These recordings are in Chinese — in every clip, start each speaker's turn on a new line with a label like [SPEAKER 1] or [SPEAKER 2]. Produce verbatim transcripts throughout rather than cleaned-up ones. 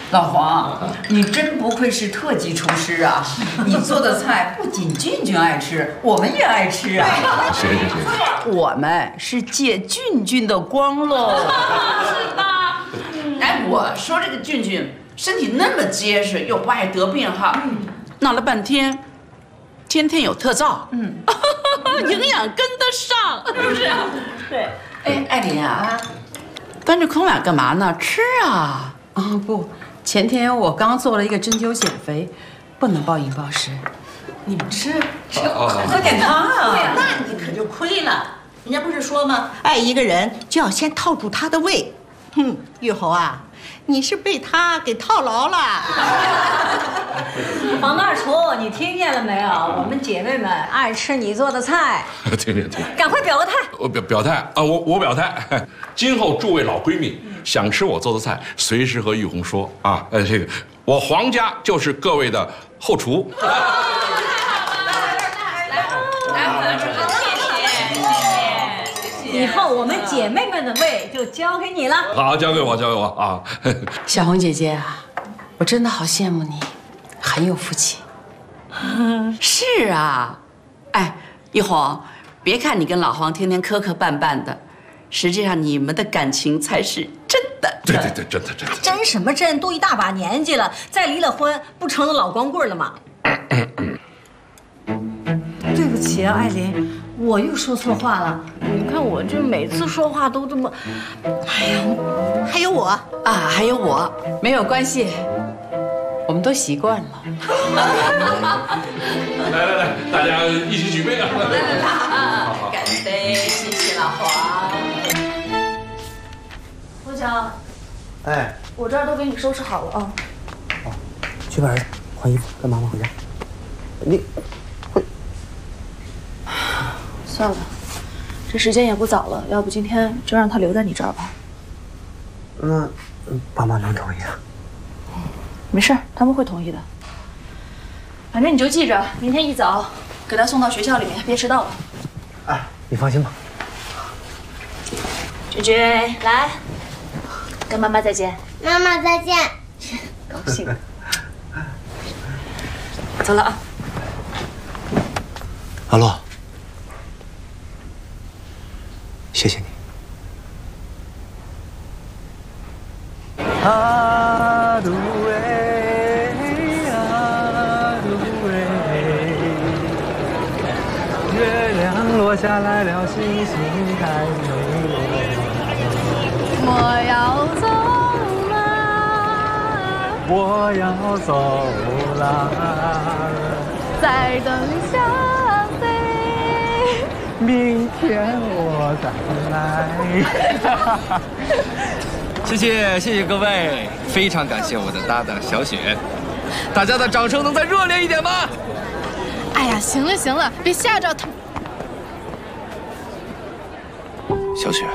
[SPEAKER 1] 老黄，你真不愧是特级厨师啊！你做的菜不仅俊俊爱吃，我们也爱吃啊！
[SPEAKER 2] 谢谢谢谢。
[SPEAKER 1] 我们是借俊俊的光喽。
[SPEAKER 3] 是的。哎，我说这个俊俊身体那么结实，又不爱得病哈，闹了半天，天天有特照，嗯，营养跟得上，是不是啊？对。哎，艾琳啊，端着空碗干嘛呢？吃啊！
[SPEAKER 4] 啊不。 前天我刚做了一个针灸减肥，不能暴饮暴食。你们吃吃，喝点汤啊！
[SPEAKER 5] 那你可就亏了。人家不是说吗？爱一个人就要先套住他的胃。哼，玉红啊，你是被他给套牢了。
[SPEAKER 6] 黄大厨，你听见了没有？我们姐妹们爱吃你做的菜。
[SPEAKER 2] 听听听，
[SPEAKER 6] 赶快表个态。
[SPEAKER 2] 我表表态啊，我我表态，今后诸位老闺蜜。 想吃我做的菜，随时和玉红说啊！呃，这个我黄家就是各位的后厨。
[SPEAKER 3] 来来来，谢谢谢谢。
[SPEAKER 6] 以后我们姐妹们的胃就交给你了。
[SPEAKER 2] 好，交给我，交给我啊！
[SPEAKER 4] 小红姐姐啊，我真的好羡慕你，很有福气。
[SPEAKER 3] 是啊，哎，玉红，别看你跟老黄天天磕磕绊绊的，实际上你们的感情才是真的。
[SPEAKER 2] 对对对，真的真的。
[SPEAKER 6] 真什么真？都一大把年纪了，再离了婚，不成了老光棍了吗？对不起啊，艾琳，我又说错话了。你看我这每次说话都这么……哎呀，
[SPEAKER 5] 还有我
[SPEAKER 3] 啊，还有我，
[SPEAKER 4] 没有关系，我们都习惯了。
[SPEAKER 2] 来来来，大家一起举杯啊！
[SPEAKER 3] 来来来啊，干杯！谢谢老黄。
[SPEAKER 7] 陆强，
[SPEAKER 8] 哎，
[SPEAKER 7] 我这儿都给你收拾好了啊。
[SPEAKER 8] 哦，去把人换衣服，跟妈妈回家。你，会。
[SPEAKER 7] 算了，这时间也不早了，要不今天就让他留在你这儿吧。
[SPEAKER 8] 那爸妈能同意啊？
[SPEAKER 7] 没事，他们会同意的。反正你就记着，明天一早给他送到学校里面，别迟到了。
[SPEAKER 8] 哎，你放心吧。
[SPEAKER 7] 君君，来。 跟妈妈再见，
[SPEAKER 9] 妈妈再见，
[SPEAKER 7] 高兴。走了啊，
[SPEAKER 8] 阿洛，谢谢你。阿杜喂，阿杜喂，月亮落下来了，星星太美了。
[SPEAKER 7] 我要走了，
[SPEAKER 8] 我要走了，
[SPEAKER 7] 再等相随。
[SPEAKER 8] 明天我再来。
[SPEAKER 10] 谢谢谢谢各位，非常感谢我的搭档小雪，大家的掌声能再热烈一点吗？
[SPEAKER 7] 哎呀，行了行了，别吓着他。
[SPEAKER 10] 小雪。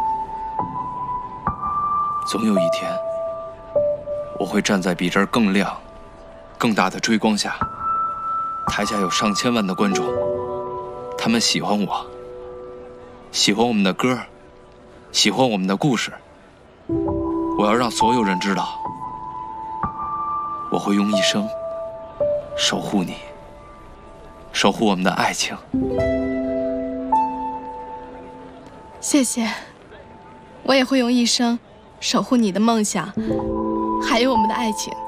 [SPEAKER 10] 总有一天，我会站在比这儿更亮、更大的追光下，台下有上千万的观众，他们喜欢我，喜欢我们的歌，喜欢我们的故事。我要让所有人知道，我会用一生守护你，守护我们的爱情。
[SPEAKER 7] 谢谢，我也会用一生。 守护你的梦想，还有我们的爱情。